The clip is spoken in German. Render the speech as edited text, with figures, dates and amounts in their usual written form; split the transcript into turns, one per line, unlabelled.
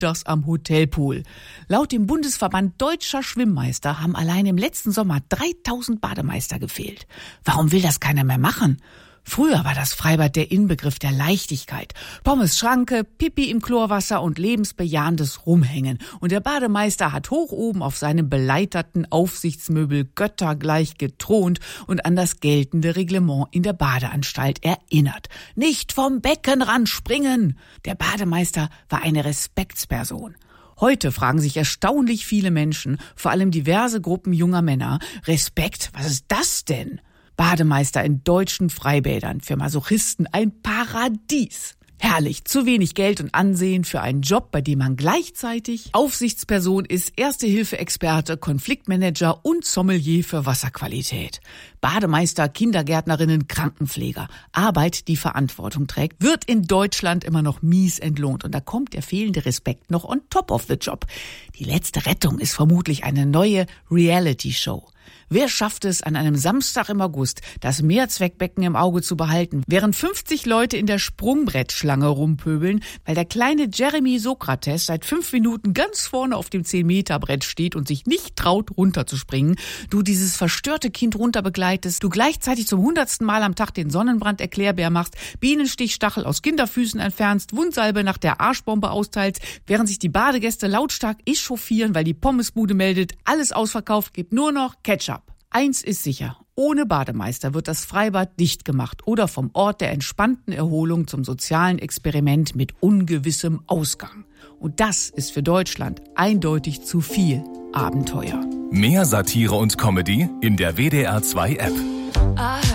mittags am Hotelpool. Laut dem Bundesverband Deutscher Schwimmmeister haben allein im letzten Sommer 3000 Bademeister gefehlt. Warum will das keiner mehr machen? Früher war das Freibad der Inbegriff der Leichtigkeit. Pommes Schranke, Pipi im Chlorwasser und lebensbejahendes Rumhängen. Und der Bademeister hat hoch oben auf seinem beleiterten Aufsichtsmöbel göttergleich gethront und an das geltende Reglement in der Badeanstalt erinnert. Nicht vom Beckenrand springen! Der Bademeister war eine Respektsperson. Heute fragen sich erstaunlich viele Menschen, vor allem diverse Gruppen junger Männer, Respekt, was ist das denn? Bademeister in deutschen Freibädern, für Masochisten ein Paradies. Herrlich, zu wenig Geld und Ansehen für einen Job, bei dem man gleichzeitig Aufsichtsperson ist, Erste-Hilfe-Experte, Konfliktmanager und Sommelier für Wasserqualität. Bademeister, Kindergärtnerinnen, Krankenpfleger. Arbeit, die Verantwortung trägt, wird in Deutschland immer noch mies entlohnt. Und da kommt der fehlende Respekt noch on top of the job. Die letzte Rettung ist vermutlich eine neue Reality-Show. Wer schafft es, an einem Samstag im August das Mehrzweckbecken im Auge zu behalten, während 50 Leute in der Sprungbrettschlange rumpöbeln, weil der kleine Jeremy Sokrates seit 5 Minuten ganz vorne auf dem 10-Meter-Brett steht und sich nicht traut, runterzuspringen, du dieses verstörte Kind runterbegleitest, du gleichzeitig zum 100. Mal am Tag den Sonnenbrand erklärbar machst, Bienenstichstachel aus Kinderfüßen entfernst, Wundsalbe nach der Arschbombe austeilst, während sich die Badegäste lautstark echauffieren, weil die Pommesbude meldet, alles ausverkauft, gibt nur noch Ketchup. Eins ist sicher, ohne Bademeister wird das Freibad dicht gemacht oder vom Ort der entspannten Erholung zum sozialen Experiment mit ungewissem Ausgang. Und das ist für Deutschland eindeutig zu viel Abenteuer.
Mehr Satire und Comedy in der WDR 2 App.